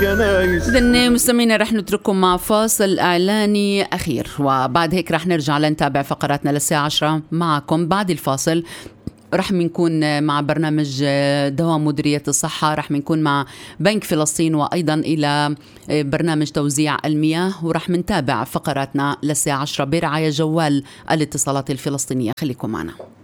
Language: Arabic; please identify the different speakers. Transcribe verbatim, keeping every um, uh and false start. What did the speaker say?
Speaker 1: الكنايس.
Speaker 2: إذن مستمعينا رح نترككم مع فاصل إعلاني أخير، وبعد هيك رح نرجع لنتابع فقراتنا للساعة عشرة معكم. بعد الفاصل رح منكون مع برنامج دوام مديرية الصحة، رح منكون مع بنك فلسطين، وأيضا إلى برنامج توزيع المياه، ورح منتابع فقراتنا للساعة عشرة برعاية جوال الاتصالات الفلسطينية. خليكم معنا.